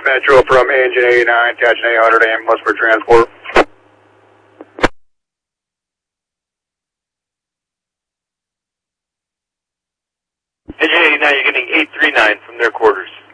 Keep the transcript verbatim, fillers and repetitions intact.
Metro from engine eighty-nine, attaching eight hundred ambulance for transport. Engine eighty-nine, you're getting eight three nine from their quarters.